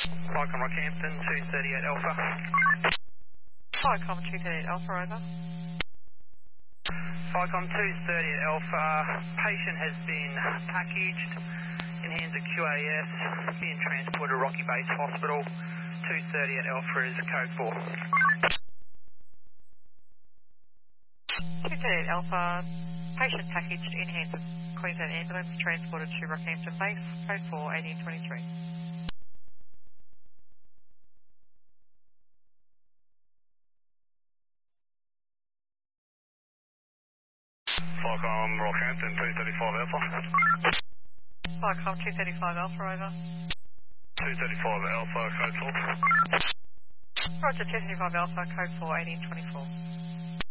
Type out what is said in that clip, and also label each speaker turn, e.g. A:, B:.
A: Falcon Rockhampton, 238 Alpha.
B: Falcon 238 Alpha, over.
A: Falcon 238 Alpha, patient has been packaged in hands of QAS, being transported to Rocky Base Hospital. 238 Alpha is code 4.
B: 238 Alpha, patient packaged in hands of Queensland Ambulance, transported to Rockhampton Base, code 4, 1823.
A: Falcon Rockhampton, 235 Alpha.
B: Falcon 235 Alpha, over.
A: 235 Alpha, code 4.
B: Roger, 235 Alpha, code 4, 1824.